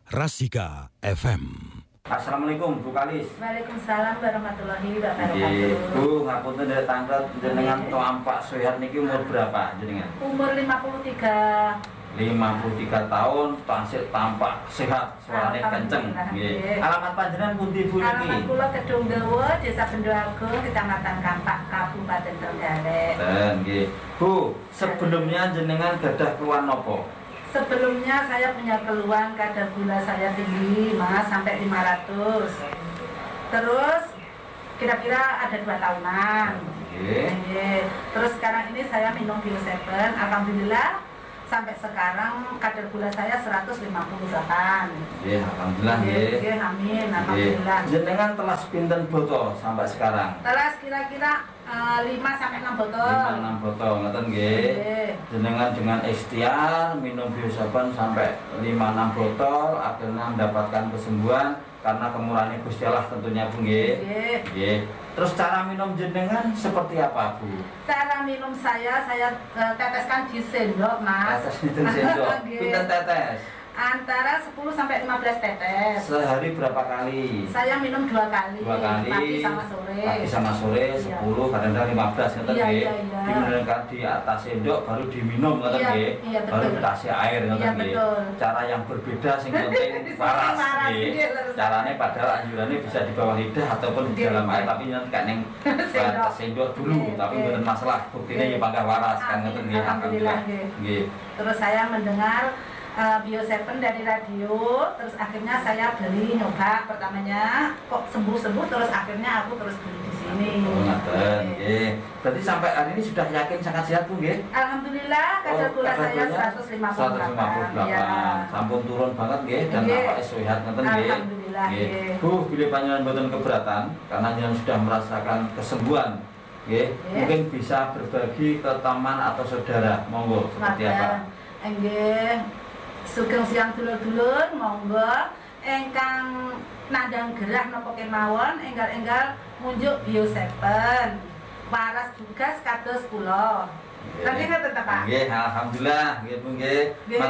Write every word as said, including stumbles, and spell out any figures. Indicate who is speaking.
Speaker 1: Rasika F M.
Speaker 2: Assalamualaikum Bu Kalis.
Speaker 3: Waalaikumsalam warahmatullahi wabarakatuh.
Speaker 2: Bu, ngapunten dari tanggal jenengan Toampak Sehat niki umur berapa jenengan?
Speaker 3: Umur lima puluh tiga.
Speaker 2: lima puluh tiga tahun, tansih tampak sehat, suaranya kenceng. Nggih. Alamat panjenengan pundi Bu niki?
Speaker 3: Alamat kula Kedung Dawa, Desa Bendoagung, Kecamatan Kampak, Kabupaten Trenggalek.
Speaker 2: Dan nggih. Bu, sebelumnya jenengan gadah keluhan napa?
Speaker 3: Sebelumnya saya punya keluhan kadar gula saya tinggi, Mas, sampai lima ratus. Terus kira-kira ada dua tahunan.
Speaker 2: Nggih.
Speaker 3: Terus sekarang ini saya minum Bio tujuh, alhamdulillah sampai sekarang kadar gula saya seratus lima puluh delapan.
Speaker 2: Nggih, alhamdulillah nggih.
Speaker 3: Nggih, amin, alhamdulillah.
Speaker 2: Jenengan telah pinten botol sampai sekarang?
Speaker 3: Telas kira-kira uh, lima sampai enam botol.
Speaker 2: lima enam botol ngoten nggih. Jenengan dengan ikhtiar minum Bio tujuh sampai lima enam botol akhirnya mendapatkan kesembuhan karena kemurahan Gusti Allah tentunya Bu nggih. Nggih. Terus cara minum jenengan seperti apa Bu?
Speaker 3: Cara minum saya saya uh, teteskan di sendok, Mas.
Speaker 2: Tetes itu sendok. Pinten tetes?
Speaker 3: Antara sepuluh sampai lima belas tetes.
Speaker 2: Sehari berapa kali?
Speaker 3: Saya minum dua kali.
Speaker 2: Dua kali.
Speaker 3: Pagi sama sore.
Speaker 2: Pagi sama sore sepuluh, kadang-kadang lima belas ngoten
Speaker 3: Iya,
Speaker 2: nggih.
Speaker 3: iya, iya.
Speaker 2: Diminumkan di atas sendok baru diminum ngoten
Speaker 3: Iya,
Speaker 2: nggih.
Speaker 3: iya, betul.
Speaker 2: Baru dikasih air ngoten
Speaker 3: Iya,
Speaker 2: nggih.
Speaker 3: betul.
Speaker 2: Cara yang berbeda sing penting waras
Speaker 3: Waras,
Speaker 2: nggih.
Speaker 3: nggih, terus.
Speaker 2: Caranya padahal anjurannya bisa di bawah lidah ataupun di
Speaker 3: Nggih,
Speaker 2: dalam air
Speaker 3: nggih.
Speaker 2: tapi nanti kan ning
Speaker 3: Sendok.
Speaker 2: atas sendok dulu
Speaker 3: Nggih,
Speaker 2: tapi
Speaker 3: nggih.
Speaker 2: mboten masalah buktine
Speaker 3: Nggih.
Speaker 2: ya bangga waras kan
Speaker 3: Amin,
Speaker 2: ngoten nggih.
Speaker 3: alhamdulillah, nggih.
Speaker 2: Nggih.
Speaker 3: Terus saya mendengar uh, Bio tujuh dari radio, terus akhirnya saya beli nyoba pertamanya kok sembuh-sembuh, terus akhirnya aku terus beli di sini.
Speaker 2: Oh, ngoten
Speaker 3: Oke.
Speaker 2: nggih. Berarti sampai hari ini sudah yakin sangat sehat Bu nggih?
Speaker 3: Alhamdulillah kadar gula
Speaker 2: kadar
Speaker 3: saya
Speaker 2: gulanya
Speaker 3: seratus lima puluh delapan.
Speaker 2: Ya. Sampun turun banget nggih dan
Speaker 3: Nggih.
Speaker 2: awake sehat ngoten nggih.
Speaker 3: Alhamdulillah, nggih.
Speaker 2: Bu, bila panjenengan mboten keberatan karena jenengan sudah merasakan kesembuhan nggih,
Speaker 3: Nggih.
Speaker 2: mungkin bisa berbagi ke teman atau saudara. Monggo seperti apa?
Speaker 3: Nggih. Sugeng siang dulur-dulur, monggo engkang nandang gerah napa kemawon enggal-enggal munjuk Bio tujuh. Waras juga kados kula. Nggih ngoten ta, Pak?
Speaker 2: Nggih, alhamdulillah nggih Bu nggih.
Speaker 3: Nggih.